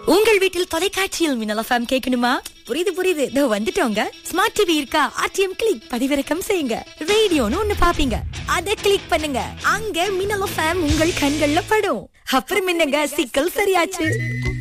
உங்கள் வீட்டில் தொலைக்காட்சியில் மின்னல் எஃப்எம் கேட்கணுமா? புரியுது இதோ வந்துட்டோங்க. ஸ்மார்ட் டிவி இருக்கா? ஆர்டிஎம் கிளிக் பதிவிறக்கம் செய்யுங்க. ரேடியோன்னு ஒண்ணு பாப்பீங்க, அத கிளிக் பண்ணுங்க. அங்க மின்னல் எஃப்எம் உங்கள் கண்கள்ல படும். அப்புறம் என்னங்க, சிக்கல் சரியாச்சு.